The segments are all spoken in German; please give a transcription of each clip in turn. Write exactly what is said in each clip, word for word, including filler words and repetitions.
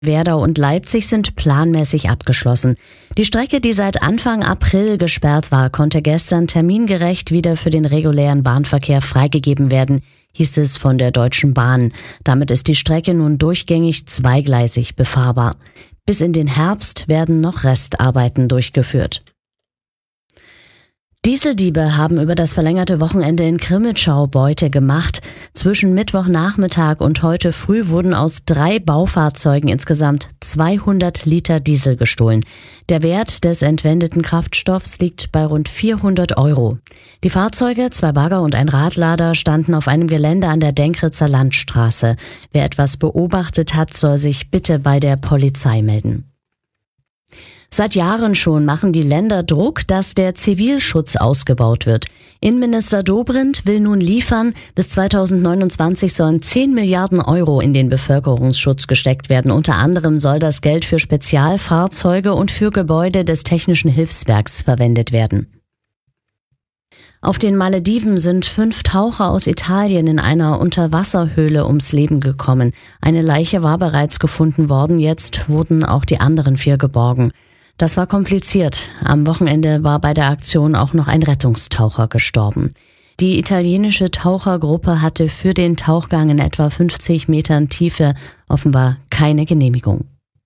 Werdau und Leipzig sind planmäßig abgeschlossen. Die Strecke, die seit Anfang April gesperrt war, konnte gestern termingerecht wieder für den regulären Bahnverkehr freigegeben werden, hieß es von der Deutschen Bahn. Damit ist die Strecke nun durchgängig zweigleisig befahrbar. Bis in den Herbst werden noch Restarbeiten durchgeführt. Dieseldiebe haben über das verlängerte Wochenende in Crimmitschau Beute gemacht. Zwischen Mittwochnachmittag und heute früh wurden aus drei Baufahrzeugen insgesamt zweihundert Liter Diesel gestohlen. Der Wert des entwendeten Kraftstoffs liegt bei rund vierhundert Euro. Die Fahrzeuge, zwei Bagger und ein Radlader, standen auf einem Gelände an der Denkritzer Landstraße. Wer etwas beobachtet hat, soll sich bitte bei der Polizei melden. Seit Jahren schon machen die Länder Druck, dass der Zivilschutz ausgebaut wird. Innenminister Dobrindt will nun liefern. Bis zweitausendneunundzwanzig sollen zehn Milliarden Euro in den Bevölkerungsschutz gesteckt werden. Unter anderem soll das Geld für Spezialfahrzeuge und für Gebäude des Technischen Hilfswerks verwendet werden. Auf den Malediven sind fünf Taucher aus Italien in einer Unterwasserhöhle ums Leben gekommen. Eine Leiche war bereits gefunden worden, jetzt wurden auch die anderen vier geborgen. Das war kompliziert. Am Wochenende war bei der Aktion auch noch ein Rettungstaucher gestorben. Die italienische Tauchergruppe hatte für den Tauchgang in etwa fünfzig Metern Tiefe offenbar keine Genehmigung.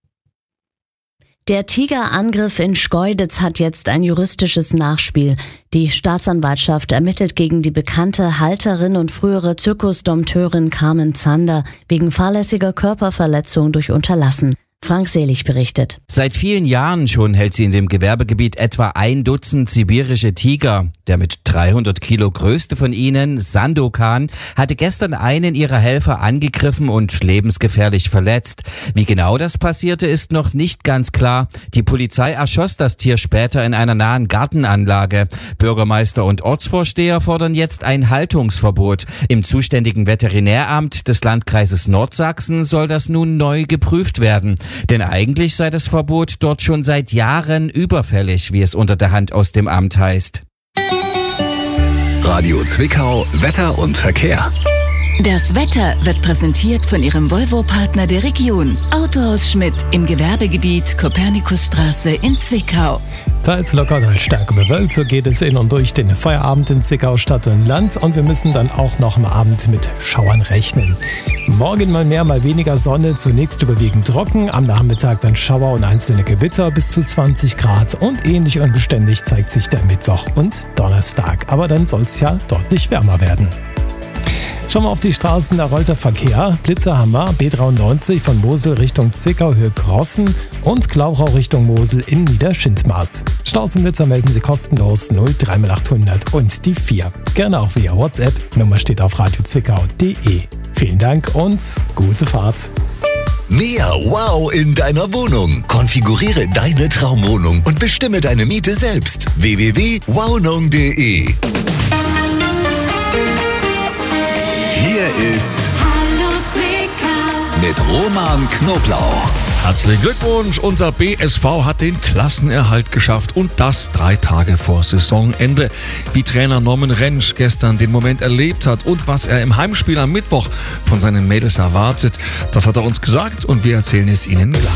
Der Tigerangriff in Schkeuditz hat jetzt ein juristisches Nachspiel. Die Staatsanwaltschaft ermittelt gegen die bekannte Halterin und frühere Zirkusdompteurin Carmen Zander wegen fahrlässiger Körperverletzung durch Unterlassen. Frank Selig berichtet. Seit vielen Jahren schon hält sie in dem Gewerbegebiet etwa ein Dutzend sibirische Tiger. Der mit dreihundert Kilo größte von ihnen, Sandokan, hatte gestern einen ihrer Helfer angegriffen und lebensgefährlich verletzt. Wie genau das passierte, ist noch nicht ganz klar. Die Polizei erschoss das Tier später in einer nahen Gartenanlage. Bürgermeister und Ortsvorsteher fordern jetzt ein Haltungsverbot. Im zuständigen Veterinäramt des Landkreises Nordsachsen soll das nun neu geprüft werden. Denn eigentlich sei das Verbot dort schon seit Jahren überfällig, wie es unter der Hand aus dem Amt heißt. Radio Zwickau, Wetter und Verkehr. Das Wetter wird präsentiert von Ihrem Volvo-Partner der Region. Autohaus Schmidt im Gewerbegebiet Kopernikusstraße in Zwickau. Teils locker, teils stark bewölkt, so geht es in und durch den Feierabend in Zwickau Stadt und Land und wir müssen dann auch noch am Abend mit Schauern rechnen. Morgen mal mehr, mal weniger Sonne, zunächst überwiegend trocken, am Nachmittag dann Schauer und einzelne Gewitter bis zu zwanzig Grad und ähnlich unbeständig zeigt sich der Mittwoch und Donnerstag, aber dann soll es ja deutlich wärmer werden. Schauen wir auf die Straßen, da rollt der Verkehr. Blitzer haben wir, B dreiundneunzig von Mosel Richtung Zwickau, Höhe Grossen und Glauchau Richtung Mosel in Niederschindmaß. Staus und Blitzer melden Sie kostenlos null drei achthundert und die vier. Gerne auch via WhatsApp, Nummer steht auf radiozwickau punkt de. Vielen Dank und gute Fahrt. Mehr Wow in deiner Wohnung. Konfiguriere deine Traumwohnung und bestimme deine Miete selbst. w w w punkt wownung punkt de. Hier ist Hallo Zwickau mit Roman Knoblauch. Herzlichen Glückwunsch, unser B S V hat den Klassenerhalt geschafft und das drei Tage vor Saisonende. Wie Trainer Norman Rentsch gestern den Moment erlebt hat und was er im Heimspiel am Mittwoch von seinen Mädels erwartet, das hat er uns gesagt und wir erzählen es Ihnen gleich.